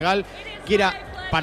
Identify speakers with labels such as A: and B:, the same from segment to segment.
A: que era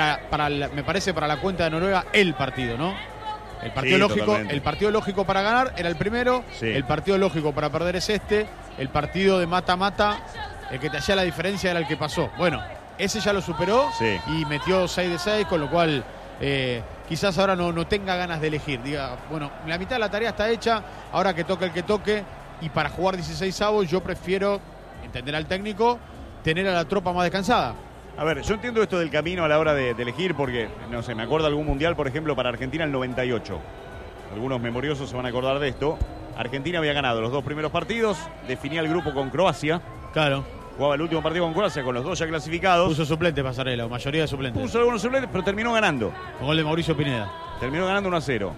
A: me parece para la cuenta de Noruega el partido, ¿no? El partido
B: Sí,
A: lógico,
B: totalmente.
A: el partido lógico para ganar era el primero,
B: Sí.
A: el partido lógico para perder es este, el partido de mata-mata, el que te hacía la diferencia era el que pasó. Bueno, ese ya lo superó
B: Sí.
A: y metió 6 de 6, con lo cual quizás ahora no tenga ganas de elegir. Diga, bueno, la mitad de la tarea está hecha, ahora que toque el que toque, y para jugar 16avos yo prefiero, entender al técnico, tener a la tropa más descansada.
B: A ver, yo entiendo esto del camino a la hora de elegir porque, no sé, me acuerdo de algún mundial, por ejemplo, para Argentina el 98. Algunos memoriosos se van a acordar de esto. Argentina había ganado los 2 primeros partidos, definía el grupo con Croacia,
A: Claro.
B: jugaba el último partido con Croacia con los 2 ya clasificados.
A: Puso suplente Pasarela, o mayoría de suplentes.
B: Puso algunos suplentes, pero terminó ganando.
A: Con gol de Mauricio Pineda.
B: Terminó ganando 1-0.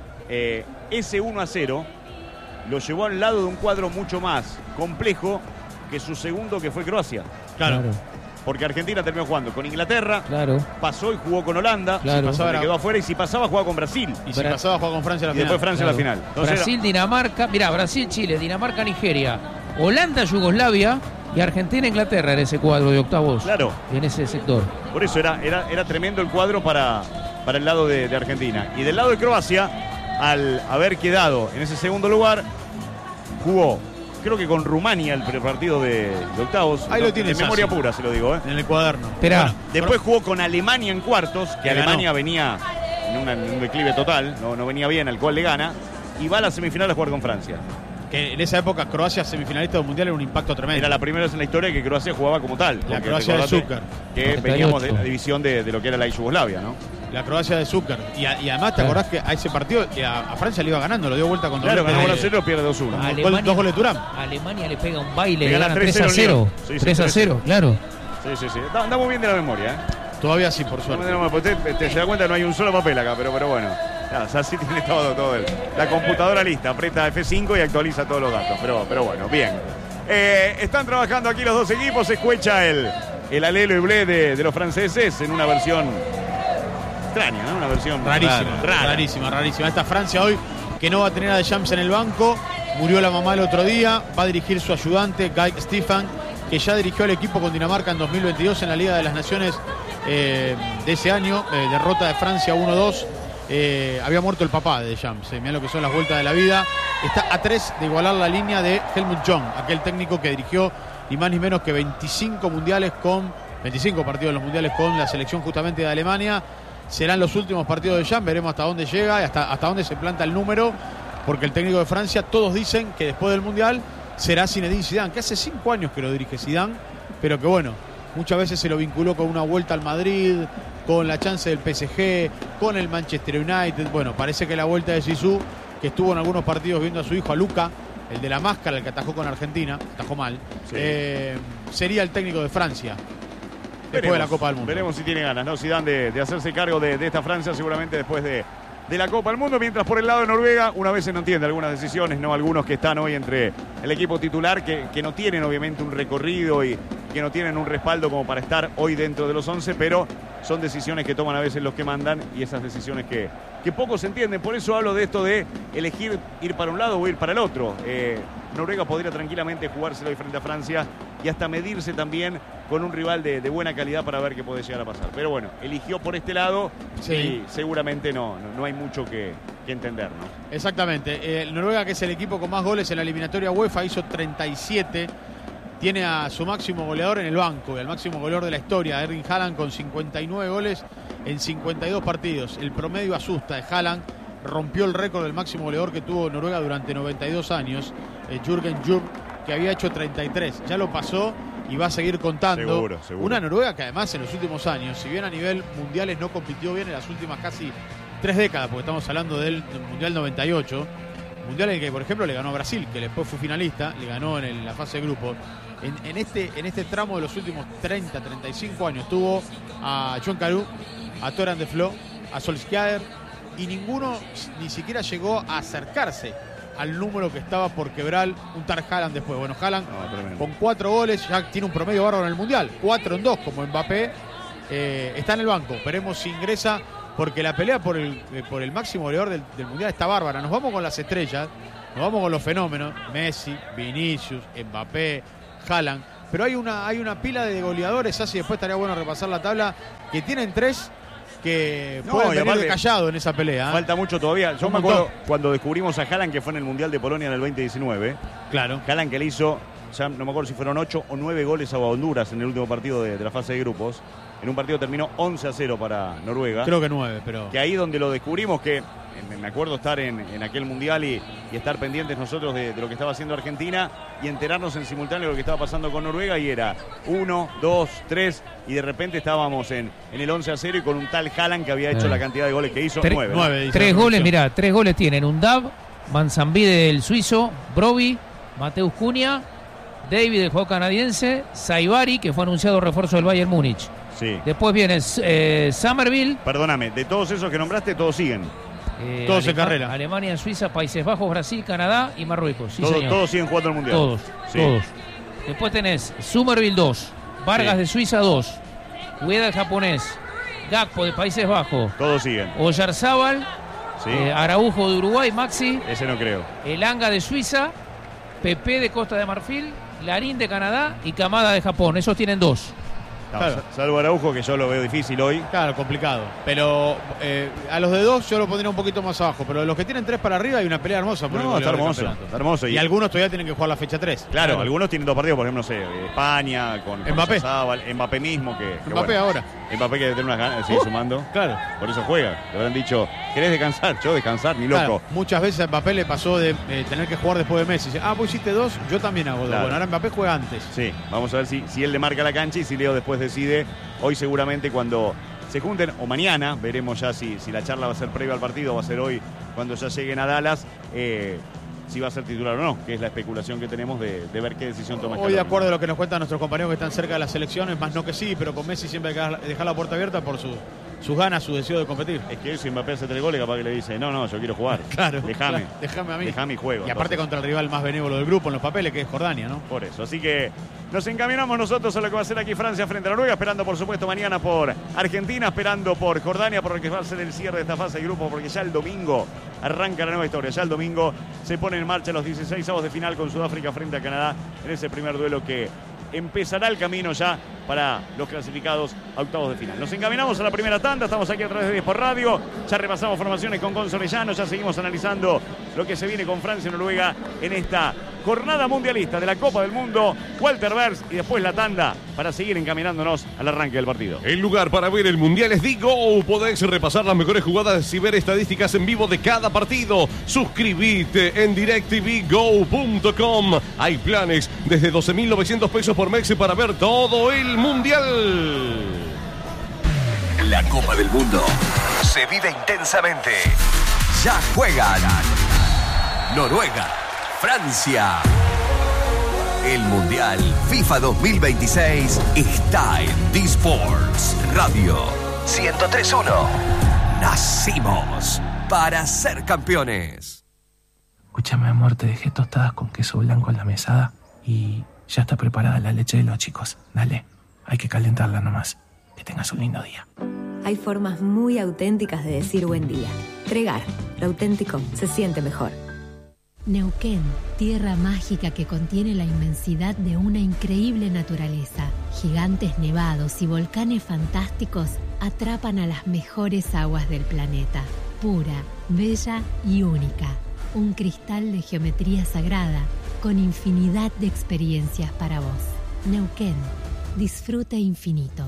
B: Ese 1-0 lo llevó al lado de un cuadro mucho más complejo que su segundo, que fue Croacia.
A: Claro.
B: Porque Argentina terminó jugando con Inglaterra,
C: Claro.
B: pasó y jugó con Holanda,
C: Claro.
B: si pasaba,
A: Ahora-
B: quedó afuera, y si pasaba jugaba con Brasil.
A: Y si pasaba, jugaba con Francia a la
B: Y
A: final.
B: después Francia
C: Claro.
B: a la final. Entonces
C: Brasil, Dinamarca, mirá, Brasil, Chile, Dinamarca, Nigeria, Holanda, Yugoslavia y Argentina, Inglaterra en ese cuadro de octavos.
B: Claro.
C: En ese sector.
B: por eso era tremendo el cuadro para el lado de Argentina. Y del lado de Croacia, al haber quedado en ese segundo lugar, jugó, creo que con Rumania el partido de octavos.
A: Ahí lo tienes,
B: de memoria
A: Sassi.
B: pura, se lo digo.
A: En el cuaderno.
C: Esperá.
B: Después jugó con Alemania en cuartos, que
A: Que
B: Alemania
A: ganó.
B: venía en un declive total, no venía bien, al cual le gana, y va a la semifinal a jugar con Francia.
A: Que en esa época Croacia, semifinalista del Mundial, era un impacto tremendo.
B: Era la primera vez en la historia que Croacia jugaba como tal.
A: La
B: porque
A: Croacia de
B: recordate
A: Zucker.
B: Que
C: 48.
B: veníamos de la división de lo que era la Yugoslavia, ¿no?
A: La Croacia de Zucker. Y además, ¿te
C: Claro.
A: acordás que a ese partido a Francia le iba ganando? Lo dio vuelta con
B: Claro,
A: doblete
B: ganó
A: de-
B: 1-0, pierde 2-1.
A: Ah,
C: Alemania-
A: dos goles de Thuram.
C: Alemania le pega un baile,
B: Le
C: le
B: gana
C: gana
B: 3-0
C: 3-0.
B: Sí, sí,
C: 3-0, claro.
B: Sí. Da muy bien de la memoria, ¿eh?
A: Todavía sí, por
B: No
A: suerte.
B: me da mal, porque usted se da cuenta que no hay un solo papel acá, pero bueno. Así tiene todo la computadora lista, aprieta F5 y actualiza todos los datos. Pero bueno, bien. Están trabajando aquí los dos equipos, se escucha el alelo y blé de los franceses en una versión extraña, ¿no? Una versión
A: Rarísima. Esta Francia hoy, que no va a tener a Deschamps en el banco, murió la mamá el otro día, va a dirigir su ayudante, Guy Stefan, que ya dirigió al equipo con Dinamarca en 2022 en la Liga de las Naciones de ese año, derrota de Francia 1-2. Había muerto el papá de Deschamps, mirá lo que son las vueltas de la vida. Está a 3 de igualar la línea de Helmut Jung, aquel técnico que dirigió ni más ni menos que 25 partidos en los mundiales con la selección justamente de Alemania. Serán los últimos partidos de Deschamps, veremos hasta dónde llega y hasta dónde se planta el número, porque el técnico de Francia, todos dicen que después del mundial será Zinedine Zidane, que hace 5 años que lo dirige Zidane, pero que bueno, muchas veces se lo vinculó con una vuelta al Madrid, con la chance del PSG, con el Manchester United. Bueno, parece que la vuelta de Zizou, que estuvo en algunos partidos viendo a su hijo, a Luca, el de la máscara, el que atajó con Argentina, atajó mal,
B: Sí.
A: sería el técnico de Francia después de la Copa del Mundo.
B: Veremos si tiene ganas, ¿no? Zidane de hacerse cargo de esta Francia seguramente después de la Copa del Mundo, mientras por el lado de Noruega una vez se no entiende algunas decisiones, ¿no? Algunos que están hoy entre el equipo titular que no tienen obviamente un recorrido y que no tienen un respaldo como para estar hoy dentro de los 11, pero son decisiones que toman a veces los que mandan y esas decisiones que poco se entienden. Por eso hablo de esto de elegir ir para un lado o ir para el otro. Noruega podría tranquilamente jugárselo ahí frente a Francia y hasta medirse también con un rival de buena calidad para ver qué puede llegar a pasar. Pero bueno, eligió por este lado
A: Sí.
B: y seguramente no hay mucho que entender, ¿no?
A: Exactamente. Noruega, que es el equipo con más goles en la eliminatoria UEFA, hizo 37. Tiene a su máximo goleador en el banco, y al máximo goleador de la historia, Erling Haaland, con 59 goles en 52 partidos. El promedio asusta de Haaland, rompió el récord del máximo goleador que tuvo Noruega durante 92 años, Jürgen Jürg, que había hecho 33. Ya lo pasó y va a seguir contando.
B: Seguro.
A: Una Noruega que además en los últimos años, si bien a nivel mundiales no compitió bien en las últimas casi 3 décadas, porque estamos hablando del Mundial 98, Mundial en el que, por ejemplo, le ganó a Brasil, que después fue finalista, le ganó en la fase de grupos. En este tramo de los últimos 30, 35 años tuvo a John Carew, a Thoran de Flo, a Solskjaer, y ninguno ni siquiera llegó a acercarse al número que estaba por quebrar un tal Haaland después. Bueno, Haaland con 4 goles ya tiene un promedio bárbaro en el Mundial, 4 en 2 como Mbappé, está en el banco, veremos si ingresa, porque la pelea por el máximo goleador del Mundial está bárbara. Nos vamos con las estrellas, nos vamos con los fenómenos, Messi, Vinicius, Mbappé, Haaland. pero hay una pila de goleadores, así después estaría bueno repasar la tabla, que tienen 3 que pueden venir callado en esa pelea.
B: Falta mucho todavía. Yo me acuerdo cuando descubrimos a Haaland, que fue en el Mundial de Polonia en el 2019.
A: Claro.
B: Haaland, que le hizo, ya no me acuerdo si fueron 8 o 9 goles a Honduras en el último partido de la fase de grupos. En un partido terminó 11-0 para Noruega.
A: Creo que 9, pero...
B: Que ahí donde lo descubrimos, que me acuerdo estar en aquel Mundial y estar pendientes nosotros de lo que estaba haciendo Argentina y enterarnos en simultáneo de lo que estaba pasando con Noruega, y era 1, 2, 3 y de repente estábamos en el 11-0 y con un tal Haaland que había hecho la cantidad de goles que hizo, 9.
A: 9
C: 3 goles, mirá, 3 goles tienen Undav, Manzambide del suizo, Broby, Mateus Cunha, David, el jugador canadiense, Saibari, que fue anunciado refuerzo del Bayern Múnich.
B: Sí.
C: Después viene Somerville.
B: Perdóname, de todos esos que nombraste, todos siguen.
A: Todos en carrera.
C: Alemania, Suiza, Países Bajos, Brasil, Canadá y Marruecos. Sí,
B: todos siguen jugando el Mundial.
C: Todos,
B: sí.
C: Todos. Después tenés Somerville 2, Vargas de Suiza 2, Ueda el japonés, Gakpo de Países Bajos.
B: Todos siguen.
C: Oyarzábal,
B: Sí.
C: Araujo de Uruguay, Maxi.
B: Ese no creo.
C: Elanga de Suiza, Pepe de Costa de Marfil, Larín de Canadá y Kamada de Japón. Esos tienen 2.
B: No,
A: Claro.
B: Salvo Araujo, que yo lo veo difícil hoy.
A: Claro, complicado. Pero a los de 2 yo lo pondría un poquito más abajo. Pero los que tienen 3 para arriba hay una pelea hermosa. Por el
B: No, está
A: goleador del
B: hermoso.
A: campeonato.
B: Está hermoso.
A: Y algunos todavía tienen que jugar la fecha 3.
B: Claro, algunos tienen 2 partidos, por ejemplo, no sé, España, con
A: Mbappé.
B: Oyarzábal, Mbappé mismo, que
A: Mbappé
B: bueno,
A: ahora.
B: Mbappé que tiene unas ganas de seguir sumando.
A: Claro.
B: Por eso juega. Le habrán dicho, ¿querés descansar? Yo descansar, ni loco.
A: Claro, muchas veces a Mbappé le pasó de tener que jugar después de Messi. Dice, vos hiciste 2, yo también hago 2.
B: Claro.
A: Bueno, ahora Mbappé juega antes.
B: Sí, vamos a ver si él le marca la cancha y si Leo después decide. Hoy seguramente cuando se junten, o mañana, veremos ya si la charla va a ser previa al partido, va a ser hoy cuando ya lleguen a Dallas, si va a ser titular o no, que es la especulación que tenemos de ver qué decisión toma.
A: Hoy, de acuerdo a lo que nos cuentan nuestros compañeros que están cerca de las selecciones, más no que sí, pero con Messi siempre hay que dejar la puerta abierta por sus ganas, su deseo de competir.
B: Es que si Mbappé hace 3 goles, capaz que le dice, no, yo quiero jugar.
A: Claro,
B: Déjame.
A: claro, déjame a mí.
B: Déjame y juego.
A: Y aparte
B: Entonces,
A: contra el rival más benévolo del grupo en los papeles, que es Jordania, ¿no?
B: por eso. Así que nos encaminamos nosotros a lo que va a ser aquí Francia frente a Noruega, esperando por supuesto mañana por Argentina, esperando por Jordania, por lo que va a ser el cierre de esta fase de grupo, porque ya el domingo arranca la nueva historia. Ya el domingo se pone en marcha los 16avos de final con Sudáfrica frente a Canadá en ese primer duelo que empezará el camino ya para los clasificados a octavos de final. Nos encaminamos a la primera tanda, estamos aquí a través de Sport Radio, ya repasamos formaciones con Gonzo Orellano, ya seguimos analizando lo que se viene con Francia y Noruega en esta jornada mundialista de la Copa del Mundo. Walter Vers y después la tanda para seguir encaminándonos al arranque del partido.
D: El lugar para ver el Mundial es Digo. Podés repasar las mejores jugadas y ver estadísticas en vivo de cada partido. Suscribite en directvgo.com. Hay planes desde 12.900 pesos por mes para ver todo el Mundial.
E: La Copa del Mundo se vive intensamente. Ya juegan Noruega, Francia. El Mundial FIFA 2026 está en D-Sports Radio 103.1. Nacimos para ser campeones.
F: Escúchame, amor, te dejé tostadas con queso blanco en la mesada y ya está preparada la leche de los chicos. Dale, hay que calentarla nomás. Que tengas un lindo día.
G: Hay formas muy auténticas de decir buen día. Tregar, lo auténtico se siente mejor.
H: Neuquén, tierra mágica que contiene la inmensidad de una increíble naturaleza. Gigantes nevados y volcanes fantásticos atrapan a las mejores aguas del planeta. Pura, bella y única. Un cristal de geometría sagrada con infinidad de experiencias para vos. Neuquén, disfrute infinito.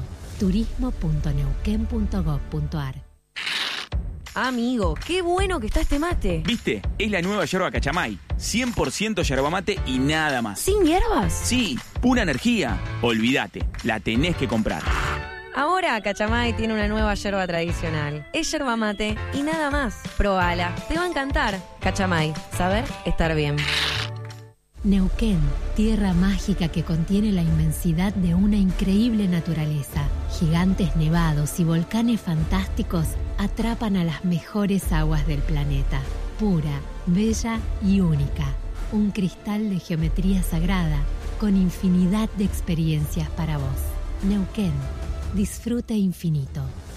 H: turismo.neuquén.gov.ar.
I: Amigo, qué bueno que está este mate.
J: ¿Viste? Es la nueva yerba Cachamay. 100% yerba mate y nada más.
I: ¿Sin hierbas?
J: Sí, pura energía. Olvídate, la tenés que comprar.
I: Ahora Cachamay tiene una nueva yerba tradicional. Es yerba mate y nada más. Probala, te va a encantar. Cachamay, saber estar bien.
H: Neuquén, tierra mágica que contiene la inmensidad de una increíble naturaleza. Gigantes nevados y volcanes fantásticos atrapan a las mejores aguas del planeta. Pura, bella y única. Un cristal de geometría sagrada con infinidad de experiencias para vos. Neuquén, disfrute infinito.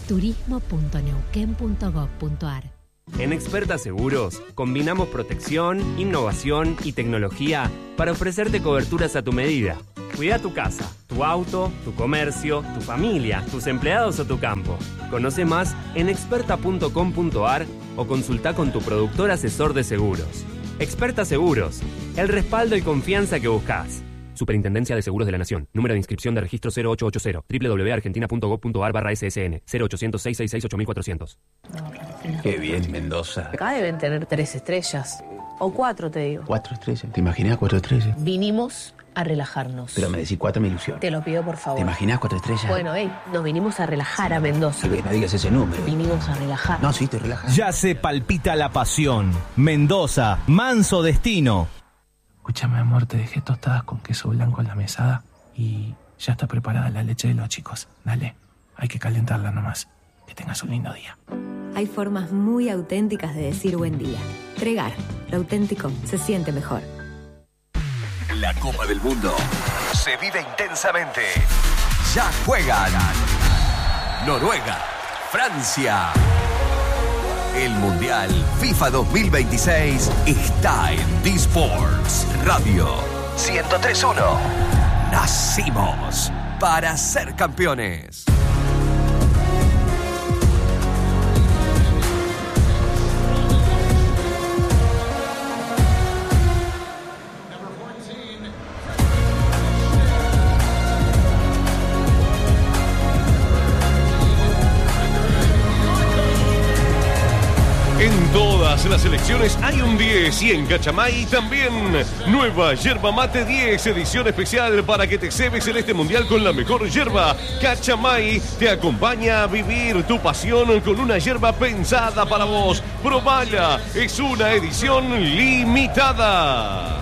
H: turismo.neuquén.gov.ar.
K: En Experta Seguros, combinamos protección, innovación y tecnología para ofrecerte coberturas a tu medida. Cuida tu casa, tu auto, tu comercio, tu familia, tus empleados o tu campo. Conoce más en experta.com.ar o consulta con tu productor asesor de seguros. Experta Seguros, el respaldo y confianza que buscas. Superintendencia de Seguros de la Nación. Número de inscripción de registro 0880. www.argentina.gov.ar/SSN. 0800-666-8400.
L: Qué bien, Mendoza.
M: Acá deben tener 3 estrellas. O 4, te digo.
L: 4 estrellas. ¿Te imaginas 4 estrellas?
M: Vinimos a relajarnos.
L: Pero me decís 4 me ilusiona.
M: Te lo pido, por favor.
L: ¿Te imaginas 4 estrellas?
M: Bueno, nos vinimos a relajar a Mendoza.
L: No digas ese número.
M: Vinimos a relajar.
L: No, sí, te relajas.
N: Ya se palpita la pasión. Mendoza, manso destino.
F: Escúchame, amor, te dejé tostadas con queso blanco en la mesada y ya está preparada la leche de los chicos. Dale, hay que calentarla nomás. Que tengas un lindo día.
G: Hay formas muy auténticas de decir buen día. Tregar, lo auténtico se siente mejor.
E: La Copa del Mundo se vive intensamente. Ya juegan Noruega, Francia. El Mundial FIFA 2026 está en D-Sports Radio 103.1. Nacimos para ser campeones.
D: En todas las selecciones hay un 10 y en Cachamay también. Nueva yerba mate 10, edición especial para que te cebes en este mundial con la mejor yerba. Cachamay te acompaña a vivir tu pasión con una yerba pensada para vos. Probala, es una edición limitada.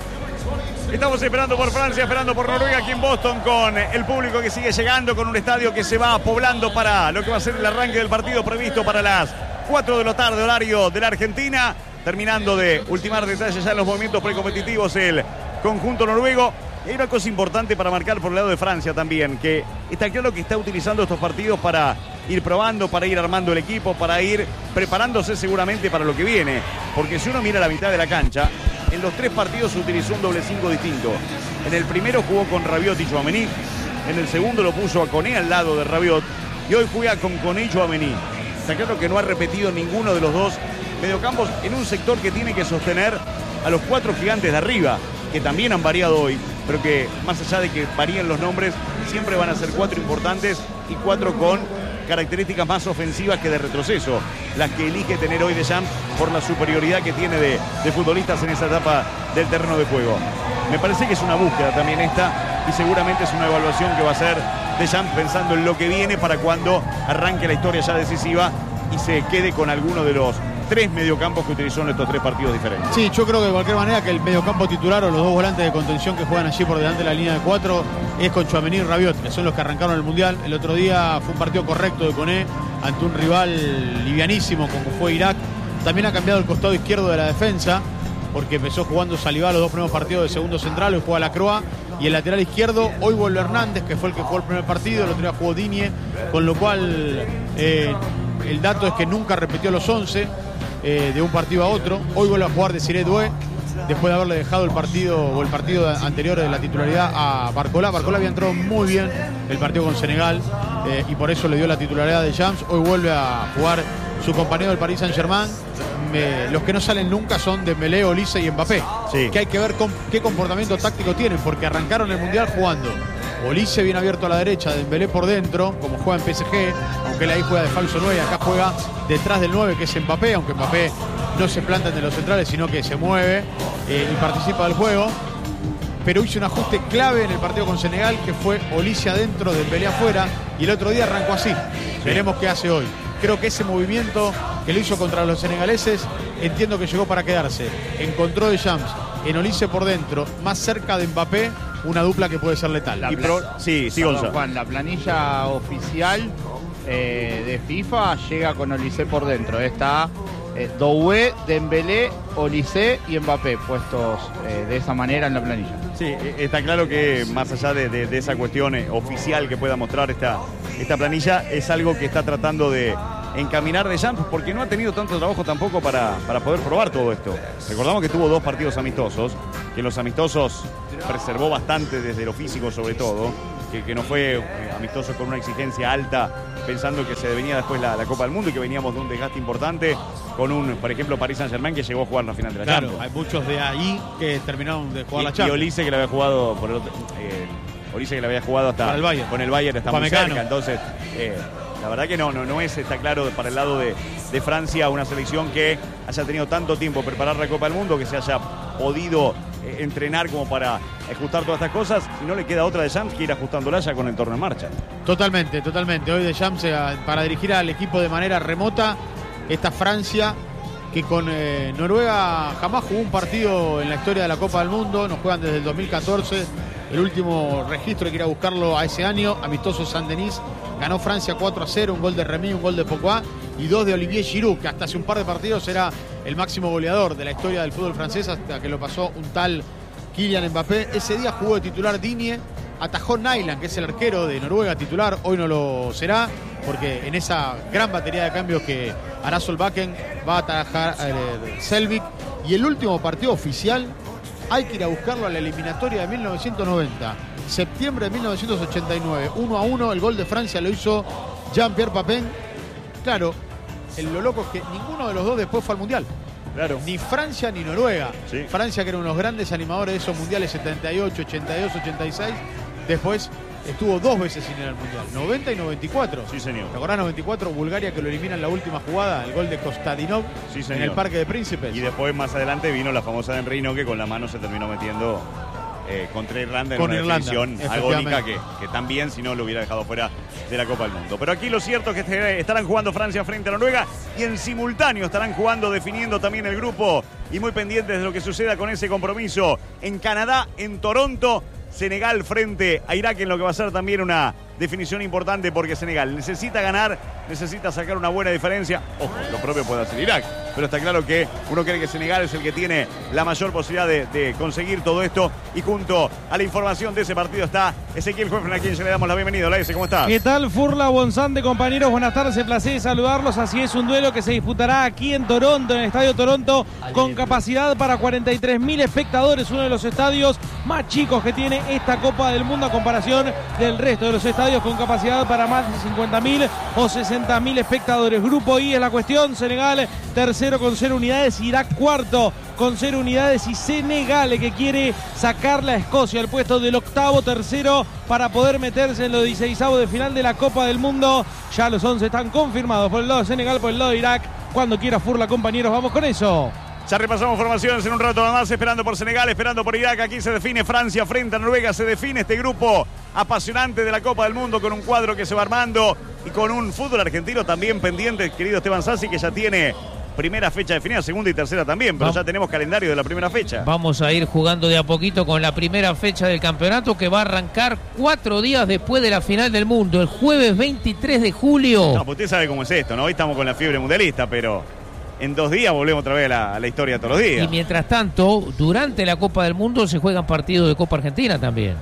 B: Estamos esperando por Francia, esperando por Noruega aquí en Boston, con el público que sigue llegando, con un estadio que se va poblando para lo que va a ser el arranque del partido previsto para las 4 de la tarde, horario de la Argentina. Terminando de ultimar detalles ya en los movimientos precompetitivos el conjunto noruego. Y hay una cosa importante para marcar por el lado de Francia también, que está claro que está utilizando estos partidos para ir probando, para ir armando el equipo, para ir preparándose seguramente para lo que viene. Porque si uno mira la mitad de la cancha, en los 3 partidos se utilizó un doble 5 distinto. En el primero jugó con Rabiot y Tchouaméni. En el segundo lo puso a Koné al lado de Rabiot. Y hoy juega con Koné y Tchouaméni. Está claro que no ha repetido ninguno de los dos mediocampos en un sector que tiene que sostener a los 4 gigantes de arriba, que también han variado hoy, pero que más allá de que varíen los nombres, siempre van a ser 4 importantes y 4 con características más ofensivas que de retroceso, las que elige tener hoy Deschamps por la superioridad que tiene de futbolistas en esa etapa del terreno de juego. Me parece que es una búsqueda también esta, y seguramente es una evaluación que va a hacer Deschamps pensando en lo que viene para cuando arranque la historia ya decisiva y se quede con alguno de los 3 mediocampos que utilizó en estos 3 partidos diferentes.
A: Sí, yo creo que de cualquier manera que el mediocampo titular o los 2 volantes de contención que juegan allí por delante de la línea de 4 es con Tchouaméni y Rabiot, que son los que arrancaron el Mundial. El otro día fue un partido correcto de Koné ante un rival livianísimo como fue Irak. También ha cambiado el costado izquierdo de la defensa, porque empezó jugando Salivá los 2 primeros partidos de segundo central, hoy juega Lacroix, y el lateral izquierdo hoy volvió Hernández, que fue el que jugó el primer partido, el otro día jugó Digne, con lo cual el dato es que nunca repitió los 11 de un partido a otro. Hoy vuelve a jugar Desiré Doué, después de haberle dejado el partido anterior de la titularidad a Barcola. Barcola había entrado muy bien el partido con Senegal y por eso le dio la titularidad de Deschamps. Hoy vuelve a jugar su compañero del Paris Saint-Germain. Los que no salen nunca son Dembélé, Olise y Mbappé. Sí. Que hay que ver qué comportamiento táctico tienen, porque arrancaron el Mundial jugando Olise bien abierto a la derecha, Dembélé por dentro, como juega en PSG, aunque él ahí juega de falso 9, acá juega detrás del 9, que es Mbappé, aunque Mbappé no se planta entre los centrales, sino que se mueve y participa del juego. Pero hizo un ajuste clave en el partido con Senegal, que fue Olise adentro, Dembélé afuera, y el otro día arrancó así. Veremos qué hace hoy. Creo que ese movimiento que lo hizo contra los senegaleses, entiendo que llegó para quedarse. Encontró Deschamps en Olise por dentro, más cerca de Mbappé, una dupla que puede ser letal.
O: Sí, Gonza. Juan, la planilla oficial de FIFA llega con Olise por dentro. Está Doué, Dembélé, Olise y Mbappé puestos de esa manera en la planilla.
B: Sí, está claro que más allá de esa cuestión oficial que pueda mostrar esta planilla, es algo que está tratando de caminar de Champs, porque no ha tenido tanto trabajo tampoco para poder probar todo esto. Recordamos que tuvo 2 partidos amistosos, que en los amistosos preservó bastante desde lo físico sobre todo, que no fue amistoso con una exigencia alta, pensando que se venía después la Copa del Mundo y que veníamos de un desgaste importante con un, por ejemplo, Paris Saint-Germain que llegó a jugar la final de la
A: Claro,
B: Champions.
A: hay muchos de ahí que terminaron de jugar la
B: Y
A: Champions.
B: Olise que le había jugado por el otro, Olise que le había jugado hasta
A: Para el Bayern.
B: con el Bayern está muy
A: Upamecano.
B: cerca, entonces la verdad que no está claro para el lado de Francia una selección que haya tenido tanto tiempo preparar la Copa del Mundo, que se haya podido entrenar como para ajustar todas estas cosas, y no le queda otra de Champs que ir ajustándola ya con el torneo en marcha.
A: Totalmente. Hoy Deschamps para dirigir al equipo de manera remota. Esta Francia que con Noruega jamás jugó un partido en la historia de la Copa del Mundo. Nos juegan desde el 2014. El último registro hay que ir a buscarlo a ese año. Amistoso Saint-Denis. Ganó Francia 4-0. Un gol de Remy, un gol de Pogba y 2 de Olivier Giroud, que hasta hace un par de partidos era el máximo goleador de la historia del fútbol francés, hasta que lo pasó un tal Kylian Mbappé. Ese día jugó de titular Digne, atajó Nyland, que es el arquero de Noruega titular, hoy no lo será, porque en esa gran batería de cambios que hará Solbakken va a atajar Selvik. Y el último partido oficial hay que ir a buscarlo a la eliminatoria de 1990, septiembre de 1989, 1-1, el gol de Francia lo hizo Jean-Pierre Papin. Claro, lo loco es que ninguno de los dos después fue al Mundial.
B: Claro.
A: Ni Francia ni Noruega.
B: Sí.
A: Francia, que era uno de los grandes animadores de esos mundiales 78, 82, 86. Después estuvo 2 veces sin ir al Mundial, 90 y 94.
B: Sí, señor.
A: ¿Te acordás? 94, Bulgaria, que lo elimina en la última jugada, el gol de Kostadinov
B: Sí, señor.
A: en el Parque de Príncipes.
B: Y después, más adelante, vino la famosa de Enrino, que con la mano se terminó metiendo contra Irlanda en
A: Con
B: una
A: Irlanda,
B: definición agónica que también, si no, lo hubiera dejado fuera de la Copa del Mundo. Pero aquí lo cierto es que estarán jugando Francia frente a Noruega y en simultáneo estarán jugando, definiendo también el grupo y muy pendientes de lo que suceda con ese compromiso en Canadá, en Toronto. Senegal frente a Irak, en lo que va a ser también una definición importante, porque Senegal necesita ganar, necesita sacar una buena diferencia. Ojo, lo propio puede hacer Irak, pero está claro que uno cree que Senegal es el que tiene la mayor posibilidad de conseguir todo esto, y junto a la información de ese partido está Ezequiel Juefren, a quien ya le damos la bienvenida. Hola, ¿cómo estás?
P: ¿Qué tal, Furla Bonsante, compañeros? Buenas tardes, el placer de saludarlos. Así es, un duelo que se disputará aquí en Toronto, en el Estadio Toronto, con capacidad para 43.000 espectadores, uno de los estadios más chicos que tiene esta Copa del Mundo a comparación del resto de los estadios, con capacidad para más de 50.000 o 60.000 espectadores. Grupo I es la cuestión: Senegal tercero con 0 unidades, Irak cuarto con 0 unidades, y Senegal, que quiere sacar la Escocia al puesto del octavo tercero para poder meterse en los 16avos de final de la Copa del Mundo. Ya los 11 están confirmados por el lado de Senegal, por el lado de Irak. Cuando quiera, Furla, compañeros, vamos con eso.
B: Ya repasamos formaciones en un rato más, esperando por Senegal, esperando por Irak. Aquí se define Francia frente a Noruega, se define este grupo apasionante de la Copa del Mundo, con un cuadro que se va armando y con un fútbol argentino también pendiente, querido Esteban Sassi, que ya tiene primera fecha definida, segunda y tercera también, pero ya tenemos calendario de la primera fecha.
C: Vamos a ir jugando de a poquito con la primera fecha del campeonato, que va a arrancar 4 días después de la final del mundo, el jueves 23 de julio.
B: No, pues usted sabe cómo es esto, ¿no? Hoy estamos con la fiebre mundialista, pero en 2 días volvemos otra vez a la historia de todos los días.
C: Y mientras tanto, durante la Copa del Mundo se juegan partidos de Copa Argentina también.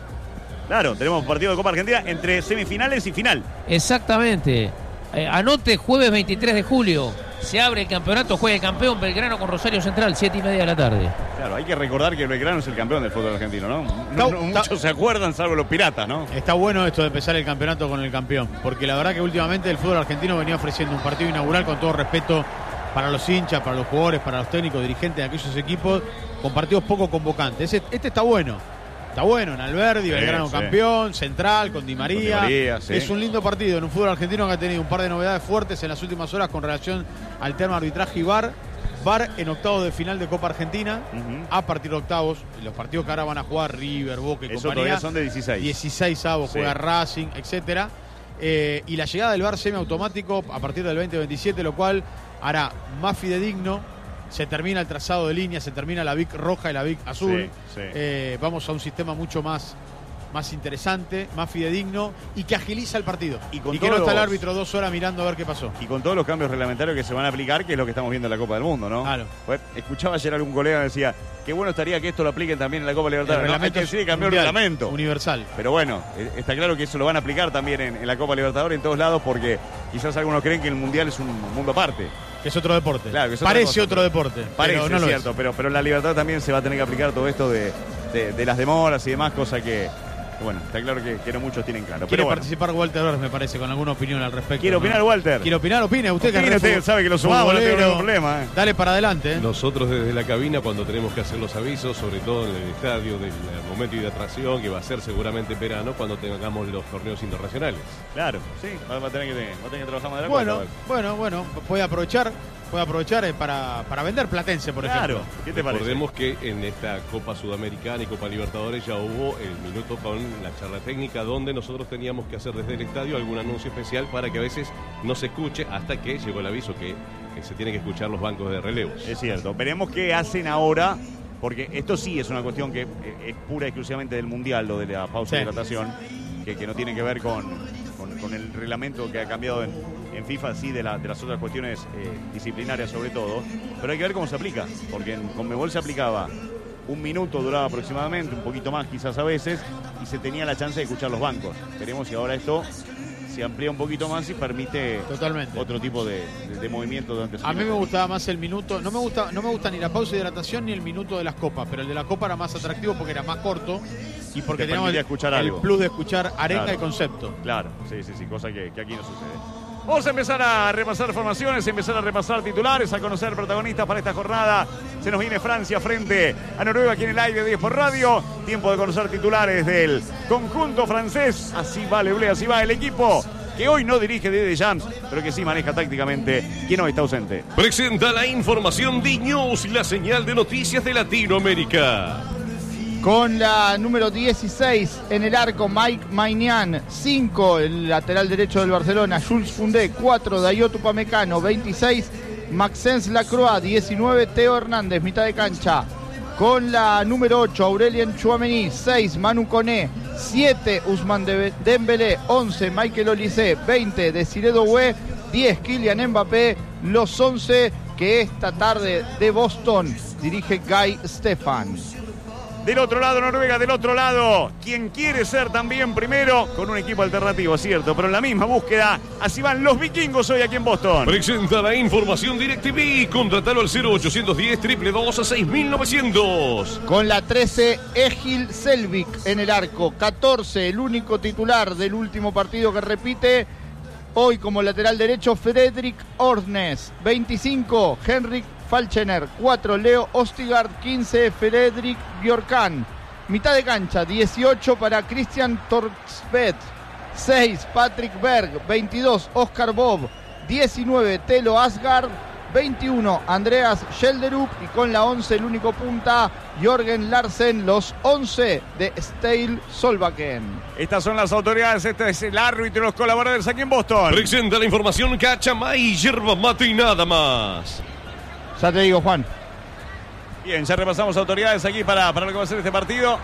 B: Claro, tenemos partido de Copa Argentina entre semifinales y final.
C: Exactamente. Anote, jueves 23 de julio. Se abre el campeonato, juega el campeón Belgrano con Rosario Central, 7:30 de la tarde.
B: Claro, hay que recordar que el Belgrano es el campeón del fútbol argentino, ¿no? No muchos se acuerdan, salvo los piratas, ¿no?
A: Está bueno esto de empezar el campeonato con el campeón, porque la verdad que últimamente el fútbol argentino venía ofreciendo un partido inaugural, con todo respeto para los hinchas, para los jugadores, para los técnicos, dirigentes de aquellos equipos, con partidos poco convocantes. Este está bueno. Está bueno, en Alberdi, Belgrano campeón, Central, con Di María.
B: Sí.
A: Es un lindo partido en un fútbol argentino que ha tenido un par de novedades fuertes en las últimas horas con relación al tema arbitraje y VAR. VAR en octavos de final de Copa Argentina, a partir de octavos. Los partidos que ahora van a jugar River, Boca y
B: Eso
A: compañía.
B: todavía son de 16.
A: 16avos, juega Racing, etcétera. Y la llegada del VAR semiautomático a partir del 2027, lo cual hará más fidedigno. Se termina el trazado de líneas, se termina la BIC roja y la BIC azul.
B: Sí.
A: Vamos a un sistema mucho más interesante, más fidedigno, y que agiliza el partido. Y que no está el árbitro 2 horas mirando a ver qué pasó.
B: Y con todos los cambios reglamentarios que se van a aplicar, que es lo que estamos viendo en la Copa del Mundo, ¿no?
A: Claro.
B: Pues, escuchaba ayer algún colega que decía, qué bueno estaría que esto lo apliquen también en la Copa Libertadores.
A: El reglamento
B: hay que decir, cambió el reglamento
A: universal.
B: Pero bueno, está claro que eso lo van a aplicar también en la Copa Libertadores en todos lados, porque quizás algunos creen que el Mundial es un mundo aparte.
A: Que es otro deporte.
B: Claro, que es
A: parece otro deporte.
B: Parece,
A: pero no
B: es
A: lo
B: cierto, pero en la Libertad también se va a tener que aplicar todo esto de las demoras y demás, cosa que bueno, está claro que no muchos tienen claro.
A: Quiere
B: pero bueno.
A: participar Walter Ors, me parece, con alguna opinión al respecto.
B: ¿Quiere opinar, Walter?
A: ¿Quiere opinar? Opine. Usted
B: sabe que lo sumamos, no tengo ningún problema.
A: Dale para adelante.
D: Nosotros desde la cabina, cuando tenemos que hacer los avisos, sobre todo en el estadio del momento de hidratación, que va a ser seguramente en verano, cuando tengamos los torneos internacionales.
B: Claro, sí, va a tener que trabajar más de la cuenta.
A: Bueno, puede aprovechar para vender Platense, por ejemplo.
B: ¿Qué te parece?
D: Recordemos que en esta Copa Sudamericana y Copa Libertadores ya hubo el minuto con la charla técnica, donde nosotros teníamos que hacer desde el estadio algún anuncio especial para que a veces no se escuche, hasta que llegó el aviso que se tiene que escuchar los bancos de relevos.
B: Es cierto. Veremos qué hacen ahora, porque esto sí es una cuestión que es pura y exclusivamente del Mundial, lo de la pausa de hidratación, que no tiene que ver con el reglamento que ha cambiado en FIFA, sí, de las otras cuestiones disciplinarias sobre todo, pero hay que ver cómo se aplica, porque en Conmebol se aplicaba 1 minuto, duraba aproximadamente, un poquito más quizás a veces, y se tenía la chance de escuchar los bancos. Veremos si ahora esto se amplía un poquito más y permite otro tipo de movimiento durante
A: A mí me gustaba más el minuto, no me gusta ni la pausa de hidratación ni el minuto de las copas, pero el de la copa era más atractivo porque era más corto y porque teníamos el plus de escuchar arenga y concepto.
B: Claro, sí, cosa que aquí no sucede. Vamos a empezar a repasar formaciones, empezar a repasar titulares, a conocer protagonistas para esta jornada. Se nos viene Francia frente a Noruega aquí en el aire de 10 por radio. Tiempo de conocer titulares del conjunto francés. Así va Leblé, así va el equipo que hoy no dirige Didier Deschamps, pero que sí maneja tácticamente. ¿Quién hoy está ausente?
D: Presenta la información de News y la señal de noticias de Latinoamérica.
O: Con la número 16 en el arco, Mike Maignan. 5, el lateral derecho del Barcelona, Jules Koundé. 4, Dayot Upamecano. 26, Maxence Lacroix. 19, Theo Hernández, mitad de cancha. Con la número 8, Aurelien Tchouaméni. 6, Manu Koné. 7, Ousmane Dembélé. 11, Michael Olise. 20, Desiré Doué. 10, Kylian Mbappé. Los 11 que esta tarde de Boston dirige Guy Stefan.
B: Del otro lado, Noruega, del otro lado, quien quiere ser también primero con un equipo alternativo, cierto, pero en la misma búsqueda. Así van los vikingos hoy aquí en Boston.
D: Presenta la información DirecTV. Contratalo al 0810 222 6900.
O: Con la 13, Egil Selvik en el arco. 14, el único titular del último partido que repite. Hoy como lateral derecho, Fredrik Ornes. 25, Henrik Falchener. 4, Leo Ostigard. 15, Fredrik Bjorkan. Mitad de cancha, 18 para Christian Torstvedt. 6, Patrick Berg. 22, Oscar Bob. 19, Telo Asgard. 21, Andreas Schelderup. Y con la 11, el único punta, Jorgen Larsen. Los 11 de Stale Solbakken.
B: Estas son las autoridades, este es el árbitro y los colaboradores aquí en Boston.
D: Presenta la información Cachamay, yerba mate y nada más.
O: Ya te digo, Juan.
B: Bien, ya repasamos autoridades aquí para lo que va a ser este partido.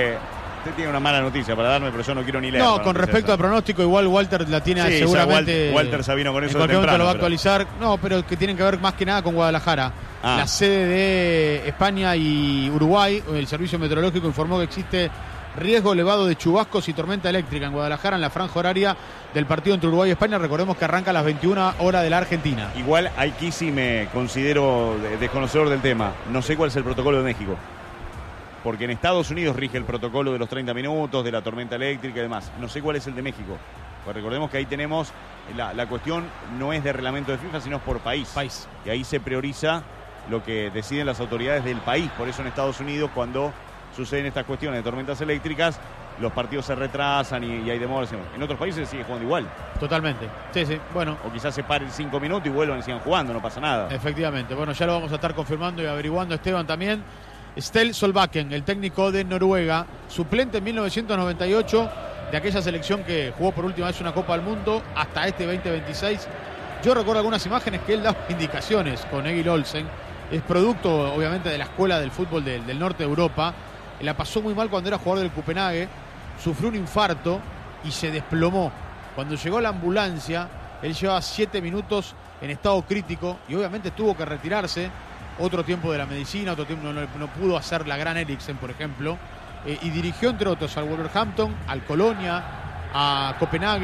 B: Usted tiene una mala noticia para darme, pero yo no quiero ni leer.
A: No, con respecto al pronóstico, igual Walter la tiene seguramente.
B: Walter se vino con eso
A: en cualquier momento lo va a
B: pero
A: actualizar. No, pero que tienen que ver más que nada con Guadalajara. La sede de España y Uruguay. El servicio meteorológico informó que existe riesgo elevado de chubascos y tormenta eléctrica en Guadalajara en la franja horaria del partido entre Uruguay y España. Recordemos que arranca a las 21 horas de la Argentina.
B: Igual aquí sí me considero desconocedor del tema. No sé cuál es el protocolo de México. Porque en Estados Unidos rige el protocolo de los 30 minutos, de la tormenta eléctrica y demás. No sé cuál es el de México. Pues recordemos que ahí tenemos, la cuestión no es de reglamento de FIFA, sino por país. Y ahí se prioriza lo que deciden las autoridades del país. Por eso en Estados Unidos, cuando suceden estas cuestiones de tormentas eléctricas, los partidos se retrasan y hay demoras. En otros países se sigue jugando igual.
A: Totalmente. Sí, bueno.
B: O quizás se paren 5 minutos y vuelvan y sigan jugando, no pasa nada.
A: Efectivamente. Bueno, ya lo vamos a estar confirmando y averiguando, Esteban, también. Stale Solbakken, el técnico de Noruega, suplente en 1998 de aquella selección que jugó por última vez una Copa del Mundo hasta este 2026. Yo recuerdo algunas imágenes que él daba indicaciones con Egil Olsen. Es producto, obviamente, de la escuela del fútbol del norte de Europa. La pasó muy mal cuando era jugador del Copenhague, sufrió un infarto y se desplomó. Cuando llegó la ambulancia, él llevaba 7 minutos en estado crítico y obviamente tuvo que retirarse. Otro tiempo de la medicina, otro tiempo no pudo hacer la gran Eriksen, por ejemplo, y dirigió entre otros al Wolverhampton, al Colonia, a Copenhague,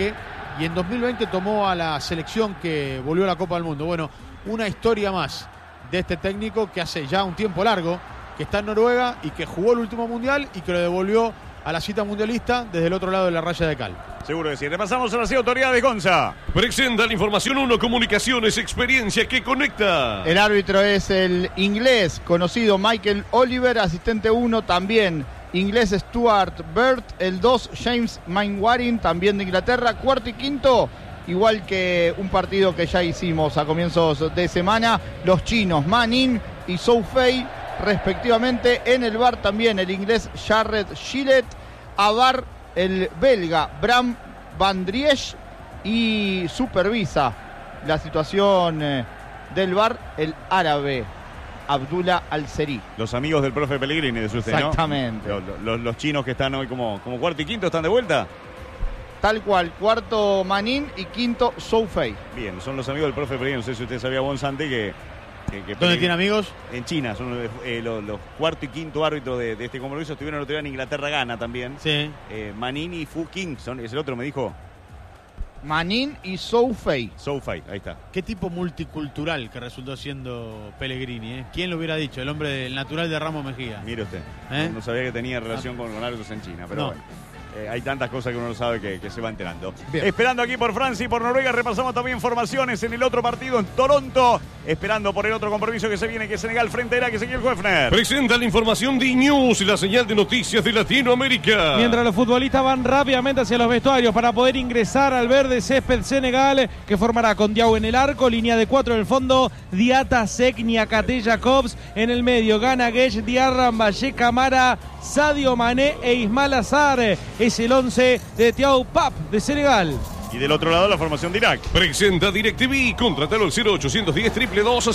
A: y en 2020 tomó a la selección que volvió a la Copa del Mundo. Bueno, una historia más de este técnico que hace ya un tiempo largo que está en Noruega y que jugó el último mundial y que lo devolvió a la cita mundialista desde el otro lado de la raya de cal.
B: Seguro que sí. Repasamos a las autoridades, Gonza.
D: Presenta la información 1, comunicaciones, experiencia que conecta.
O: El árbitro es el inglés conocido Michael Oliver, asistente 1 también inglés Stuart Bird, el 2 James Mainwaring, también de Inglaterra, cuarto y quinto, igual que un partido que ya hicimos a comienzos de semana, los chinos Manin y Zhou Fei, respectivamente. En el VAR también el inglés Jared Gillett, a VAR el belga Bram Van Driesch, y supervisa la situación del VAR el árabe Abdullah Al-Seri.
B: Los amigos del profe Pellegrini, de usted,
O: exactamente.
B: ¿No? Los chinos que están hoy como cuarto y quinto están de vuelta.
O: Tal cual, cuarto Manin y quinto Zhou Fei.
B: Bien, son los amigos del profe Pellegrini. No sé si usted sabía, Bonsante, que
A: ¿dónde tiene amigos?
B: En China. Son los cuarto y quinto árbitros de este compromiso. Estuvieron el otro día en Inglaterra-Ghana también.
A: Sí.
B: Manin y Fu King, es el otro, me dijo.
O: Manin y Zhou Fei.
B: Zhou Fei, ahí está.
A: Qué tipo multicultural que resultó siendo Pellegrini, ¿eh? ¿Quién lo hubiera dicho? El hombre del natural de Ramos Mejía.
B: Mire usted. No sabía que tenía relación con árbitros en China, pero bueno. Hay tantas cosas que uno no sabe que se va enterando. Bien. Esperando aquí por Francia y por Noruega, repasamos también formaciones en el otro partido en Toronto. Esperando por el otro compromiso que se viene, que es Senegal frente a Irak, Ezequiel Hoefner.
D: Presenta la información de News y la señal de noticias de Latinoamérica.
P: Mientras los futbolistas van rápidamente hacia los vestuarios para poder ingresar al verde césped Senegal, que formará con Diaw en el arco, línea de 4 en el fondo, Diata, Sek, Niakate, Jacobs en el medio, Gana, Guesh, Diarra, Mbaye, Camara, Sadio Mané e Ismail Azar. Es el 11 de Thiaw Pap de Senegal.
B: Y del otro lado la formación de Irak.
D: Presenta DirecTV, contratalo al 0810 222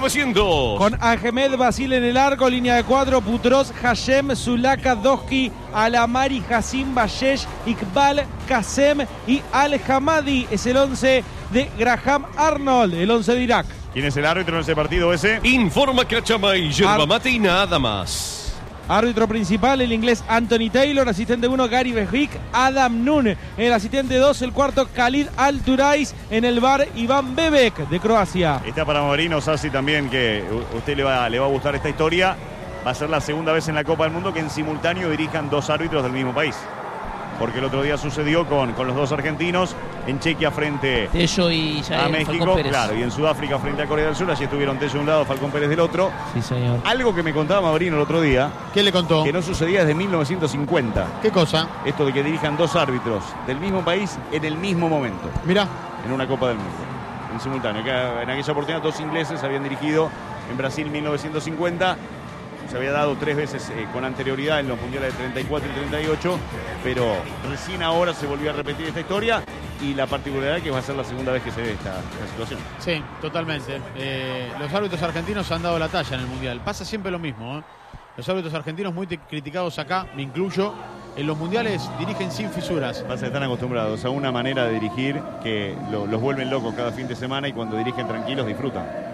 D: 6900.
P: Con Ahmed Basil en el arco, línea de 4, Putros, Hashem, Zulaka, Doski, Alamari, Hassim, Bayesh, Iqbal, Qasem y Al-Hamadi. Es el 11 de Graham Arnold, el 11 de Irak.
B: ¿Quién es el árbitro en ese partido ese?
D: Informa Cachamay, yerba mate y nada más.
P: Árbitro principal, el inglés Anthony Taylor. Asistente 1, Gary Behik, Adam Nun. El asistente 2, el cuarto, Khalid Al-Turais. En el VAR, Iván Bebek, de Croacia.
B: Está para Marino Sassi también, que a usted le va a gustar esta historia. Va a ser la segunda vez en la Copa del Mundo que en simultáneo dirijan dos árbitros del mismo país. Porque el otro día sucedió con los dos argentinos en Chequia frente
C: Tello y
B: a México, claro, y en Sudáfrica frente a Corea del Sur. Allí estuvieron Tello de un lado, Falcón Pérez del otro.
C: Sí, señor.
B: Algo que me contaba Maurino el otro día.
A: ¿Qué le contó?
B: Que no sucedía desde 1950.
A: ¿Qué cosa?
B: Esto de que dirijan dos árbitros del mismo país en el mismo momento.
A: Mirá.
B: En una Copa del Mundo. En simultáneo. En aquella oportunidad dos ingleses habían dirigido en Brasil 1950. Se había dado 3 veces con anterioridad en los mundiales de 34 y 38, pero recién ahora se volvió a repetir esta historia y la particularidad que va a ser la segunda vez que se ve esta situación.
A: Sí, totalmente. Los árbitros argentinos han dado la talla en el mundial. Pasa siempre lo mismo, ¿eh? Los árbitros argentinos muy criticados acá, me incluyo. En los mundiales dirigen sin fisuras.
B: Pasa que están acostumbrados a una manera de dirigir que los vuelven locos cada fin de semana y cuando dirigen tranquilos disfrutan.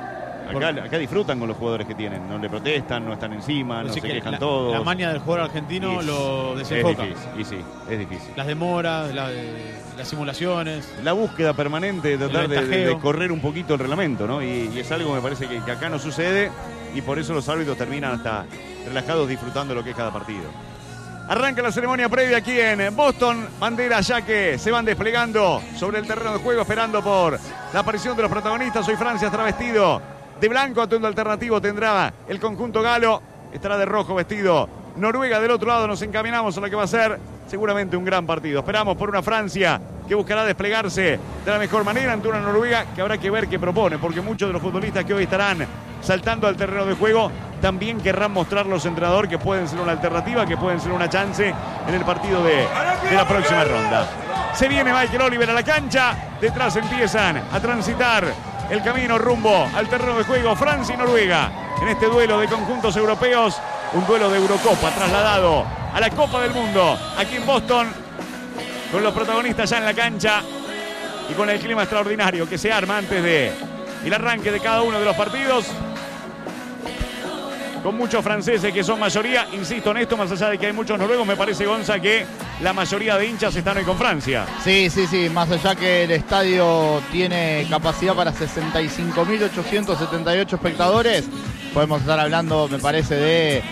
B: Acá disfrutan con los jugadores que tienen, no le protestan, no están encima, no se quejan todos.
A: La maña del jugador argentino lo desenfoca.
B: Es difícil.
A: Las demoras, las simulaciones.
B: La búsqueda permanente de tratar de correr un poquito el reglamento, ¿no? Y es algo, me parece, que acá no sucede y por eso los árbitros terminan hasta relajados disfrutando lo que es cada partido. Arranca la ceremonia previa aquí en Boston. Banderas ya que se van desplegando sobre el terreno de juego, esperando por la aparición de los protagonistas. Hoy Francia estará vestido de blanco, atuendo alternativo tendrá el conjunto galo. Estará de rojo vestido Noruega. Del otro lado nos encaminamos a lo que va a ser seguramente un gran partido. Esperamos por una Francia que buscará desplegarse de la mejor manera ante una Noruega que habrá que ver qué propone, porque muchos de los futbolistas que hoy estarán saltando al terreno de juego también querrán mostrar los entrenadores que pueden ser una alternativa, que pueden ser una chance en el partido de la próxima ronda. Se viene Michael Oliver a la cancha, detrás empiezan a transitar el camino rumbo al terreno de juego Francia y Noruega en este duelo de conjuntos europeos, un duelo de Eurocopa trasladado a la Copa del Mundo aquí en Boston, con los protagonistas ya en la cancha y con el clima extraordinario que se arma antes del arranque de cada uno de los partidos, con muchos franceses que son mayoría. Insisto en esto, más allá de que hay muchos noruegos, me parece, Gonza, que la mayoría de hinchas están hoy con Francia.
O: Sí, más allá que el estadio tiene capacidad para 65.878 espectadores, podemos estar hablando, me parece, de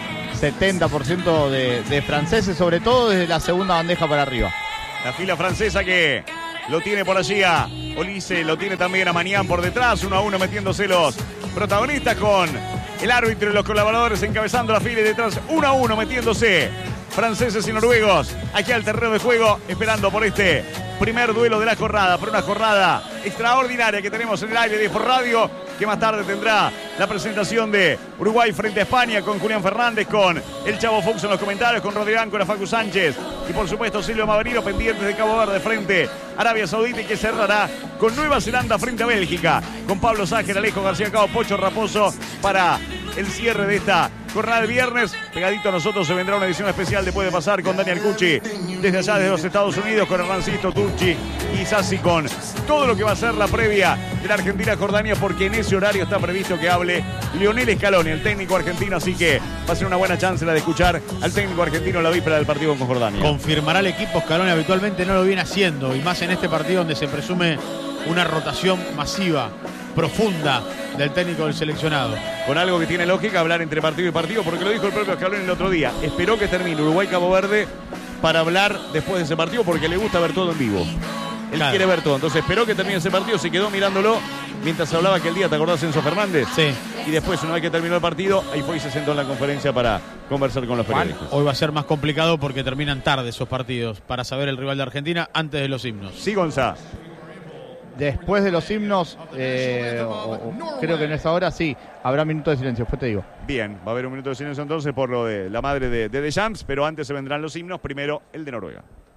O: 70% de franceses, sobre todo desde la segunda bandeja para arriba.
B: La fila francesa que lo tiene por allí a Olise, lo tiene también a Manián por detrás, 1-1 metiéndose los protagonistas con el árbitro y los colaboradores encabezando la fila y detrás 1-1 metiéndose franceses y noruegos aquí al terreno de juego, esperando por este primer duelo de la jornada, por una jornada extraordinaria que tenemos en el aire de Depor Radio, que más tarde tendrá la presentación de Uruguay frente a España con Julián Fernández, con el Chavo Fuchs en los comentarios, con Rodrián, con Facu Sánchez y por supuesto Silvio Maverino, pendientes de Cabo Verde frente a Arabia Saudita, y que cerrará con Nueva Zelanda frente a Bélgica, con Pablo Ságer, Alejo García Cao, Pocho Raposo para el cierre de esta jornada de viernes. Pegadito a nosotros se vendrá una edición especial de Puede Pasar con Daniel Cucci desde allá, desde los Estados Unidos, con Hernancito, Turchi y Sassi, con todo lo que va a ser la previa de la Argentina-Jordania, porque en ese horario está previsto que hable Lionel Scaloni, el técnico argentino, así que va a ser una buena chance la de escuchar al técnico argentino en la víspera del partido con Jordania.
A: Confirmará el equipo. Scaloni habitualmente no lo viene haciendo, y más en este partido donde se presume una rotación masiva, profunda del técnico del seleccionado.
B: Con algo que tiene lógica hablar entre partido y partido, porque lo dijo el propio Scaloni el otro día. Esperó que termine Uruguay-Cabo Verde para hablar después de ese partido, porque le gusta ver todo en vivo. Él quiere ver todo, entonces esperó que termine ese partido, se quedó mirándolo mientras hablaba aquel día, ¿te acordás, Enzo Fernández?
A: Sí.
B: Y después, una vez que terminó el partido, ahí fue y se sentó en la conferencia para conversar con los periodistas.
A: Hoy va a ser más complicado porque terminan tarde esos partidos para saber el rival de Argentina antes de los himnos.
B: Sí, Gonzá.
O: Después de los himnos, creo que en esta hora sí, habrá minuto de silencio, después te digo.
B: Bien, va a haber un minuto de silencio entonces por lo de la madre de Deschamps, pero antes se vendrán los himnos, primero el de Noruega.